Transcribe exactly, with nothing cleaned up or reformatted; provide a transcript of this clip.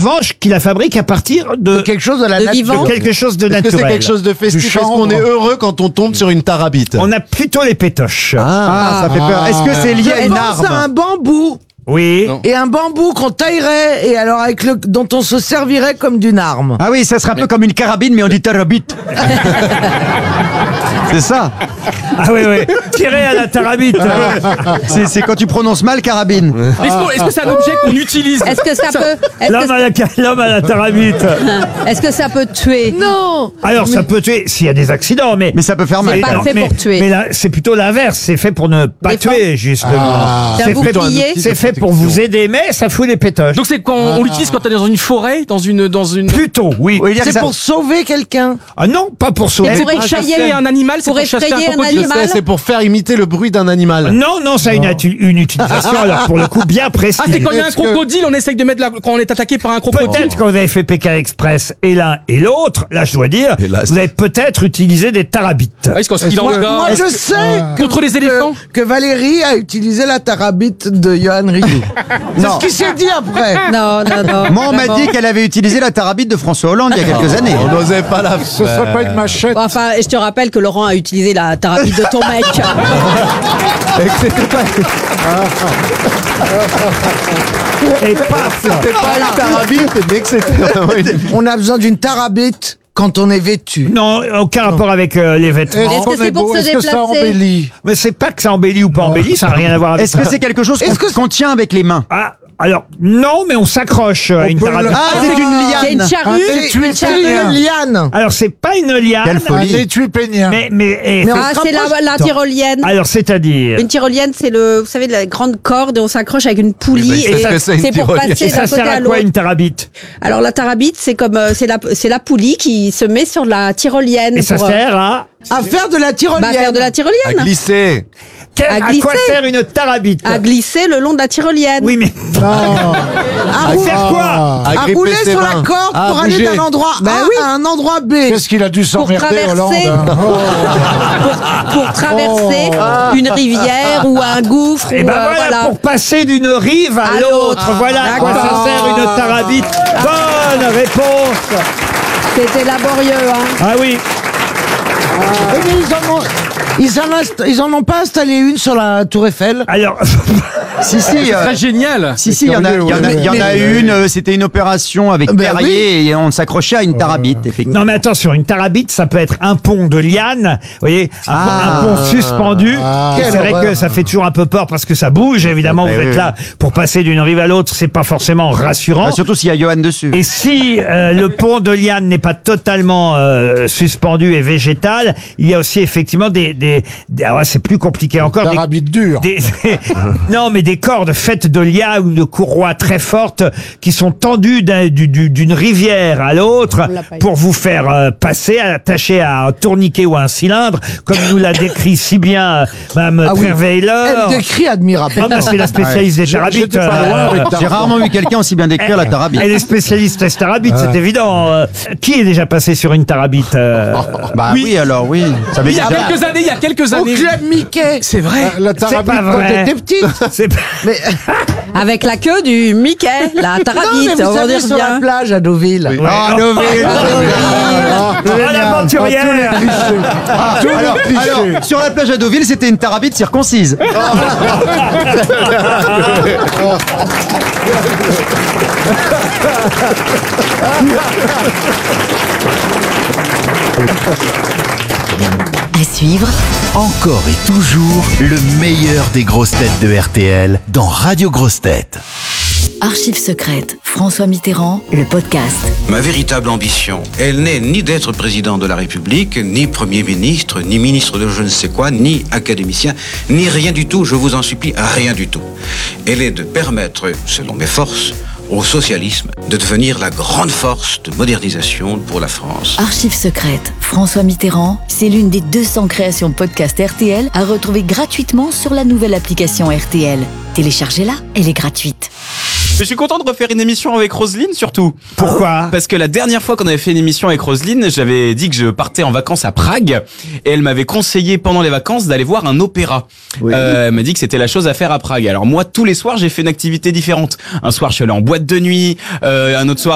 revanche, qui la fabrique à partir de, De quelque chose de la De nature. vivant. de quelque chose de Est-ce que naturel. c'est quelque chose de festif? Du Est-ce qu'on est chanvre. heureux quand on tombe sur une tarabite? On a plutôt les pétoches. Ah, ça fait peur. Est-ce que c'est lié à Je une pense à un arme? bambou. Oui. Non. Et un bambou qu'on taillerait, et alors avec le, dont on se servirait comme d'une arme. Ah oui, ça serait un peu comme une carabine, mais on dit tarabite. C'est ça. Ah oui, oui. Tirer à la tarabite. C'est c'est quand tu prononces mal carabine. Est-ce que- est-ce que c'est un objet qu'on utilise? Est-ce que ça peut, est-ce L'homme que, à la, l'homme à la tarabite. est-ce que ça peut tuer? Non. Alors, ça peut tuer s'il y a des accidents, mais... Mais ça peut faire mal. C'est pas non, fait mais- pour tuer. Mais là, c'est plutôt l'inverse. C'est fait pour ne pas Défendre. tuer, justement. C'est un C'est fait, bouclier. c'est fait pour vous aider, mais ça fout les pétoches. Donc c'est quand on l'utilise quand t'es dans une forêt, dans une dans une. Plutôt, oui. Oui, il y a C'est ça- pour sauver quelqu'un. Ah non, pas pour sauver. Et pour Pour chasser effrayer un animal, c'est pour pour chasser effrayer un un crocodile. Je sais, animal. c'est pour faire imiter le bruit d'un animal. Non, non, ça a une, atu- une utilisation, alors pour le coup, bien précise. Ah, c'est quand il y a un Est-ce que- crocodile, on essaye de mettre la... quand on est attaqué par un crocodile. Peut-être quand vous avez fait Pékin Express et l'un et l'autre, là je dois dire, Hélas. vous avez peut-être utilisé des tarabites. Ah, est-ce qu'on- il en Moi, moi, est-ce je que- sais que, Contre les éléphants que, que Valérie a utilisé la tarabite de Johan Rioux. C'est Non. ce qui s'est dit après. Non, non, non. Moi, on m'a Non. dit qu'elle avait utilisé la tarabite de François Hollande il y a quelques années. On n'osait pas la faire. Ce serait pas une machette. Bon, enfin, je te rappelle que Laurent a utilisé la tarabite de ton mec. Et que c'était pas, Et paf c'était pas une tarabite, dès que c'était vraiment une... On a besoin d'une tarabite quand on est vêtu. Non, aucun rapport avec euh, les vêtements. Est-ce que c'est pour se déplacer? Mais c'est pas que ça embellit ou pas embellit, ça n'a rien à voir avec Est-ce que ça. c'est quelque chose qu'on Est-ce que c'est- qu'on tient avec les mains? Ah, alors, non, mais on s'accroche à une peut tarabite. le- Ah, c'est une C'est une liane. charrue. C'est Une une charrue. liane. Alors, c'est pas une liane. Quelle folie. étui peignien. Mais, mais, eh, Mais on- Ah, c'est la, la tyrolienne. alors, c'est-à-dire. Une tyrolienne, c'est le, vous savez, la grande corde et on s'accroche avec une poulie Oui, mais et qu'est-ce que c'est, une c'est pour tyrolienne passer Et ça d'un côté sert à à l'autre. quoi une tarabite? Alors la tarabite, c'est comme, euh, c'est la, c'est la poulie qui se met sur la tyrolienne. Et ça pour, euh, sert à. À faire de la bah, tyrolienne. faire de la À tyrolienne. glisser. Quel- À à glisser. quoi sert une tarabite? À glisser le long de la tyrolienne. Oui, mais. À, À rou- faire quoi? À à gripper rouler ses sur reins. la corde À pour aller bouger. d'un endroit Bah A oui. à un endroit B. Qu'est-ce qu'il a dû Pour s'emmerder, Hollande traverser, hein pour, pour traverser une rivière ou un gouffre. Et ou, ben euh, voilà, voilà. pour passer d'une rive à, À l'autre. l'autre. Voilà à quoi ça D'accord. sert une tarabite. Bonne réponse. C'était laborieux, hein. Ah oui. Eh bien, ils en ont, ils en, inst- ils en ont pas installé une sur la Tour Eiffel. Alors, Si, si. C'est euh, très génial. Si, si, il y en a, il y en a, il y en a une, euh, c'était une opération avec Ben Perrier et on s'accrochait à une tarabite, effectivement. non mais attention, une tarabite, ça peut être un pont de liane, vous voyez, un, pont- Ah. un pont suspendu. Ah. Et c'est Quelle vrai horreur. que ça fait toujours un peu peur parce que ça bouge, évidemment, Eh vous oui, êtes oui. là pour passer d'une rive à l'autre, c'est pas forcément rassurant. Ah, surtout s'il y a Johan dessus. Et si euh, le pont de liane n'est pas totalement euh, suspendu et végétal, il y a aussi effectivement des... des, des- ah ouais, c'est plus compliqué encore. Des, Tarabite dure. des- non, mais des cordes faites de lias ou de courroies très fortes qui sont tendues d'un- du- du- d'une rivière à l'autre On l'a pas eu. pour vous faire euh, passer, attachées à un tourniquet ou à un cylindre, comme nous l'a décrit si bien euh, Mme Ah oui. Trierweiler. Elle décrit admirable. Ah, bah, c'est la spécialiste des tarabites. J'étais pas loin euh, avec J'ai Tarzan. rarement vu quelqu'un aussi bien décrire la tarabite. Elle est spécialiste des tarabites, c'est évident. Euh, Qui est déjà passé sur une tarabite euh, Bah oui, Oui. alors oui. Ça veut Il y dire a quelques années, il y a quelques Au années. club Mickey. C'est vrai. La C'est tarabite. pas Quand vrai. t'étais petite. C'est pas- Mais, Avec la queue du Mickey, la non, tarabite. mais vous on savez, dit sur la bien. plage à Deauville. Ouais. Ah, Deauville. Oh, l'aventurière. Ah, alors, alors, sur la plage à Deauville, c'était une tarabite circoncise. À suivre, encore et toujours le meilleur des grosses têtes de R T L dans Radio Grosses Têtes. Archives secrètes, François Mitterrand, le podcast. Ma véritable ambition, elle n'est ni d'être président de la République, ni Premier ministre, ni ministre de je ne sais quoi, ni académicien, ni rien du tout, je vous en supplie, rien du tout. Elle est de permettre, selon mes forces, au socialisme de devenir la grande force de modernisation pour la France. Archives secrètes, François Mitterrand, c'est l'une des deux cents créations podcast R T L à retrouver gratuitement sur la nouvelle application R T L. Téléchargez-la, elle est gratuite. Je suis content de refaire une émission avec Roselyne, surtout. Pourquoi? Parce que la dernière fois qu'on avait fait une émission avec Roselyne, j'avais dit que je partais en vacances à Prague et elle m'avait conseillé pendant les vacances d'aller voir un opéra. Euh, elle m'a dit que c'était la chose à faire à Prague. Alors moi, tous les soirs, j'ai fait une activité différente. Un soir, je suis allé en boîte de nuit, euh, un autre soir,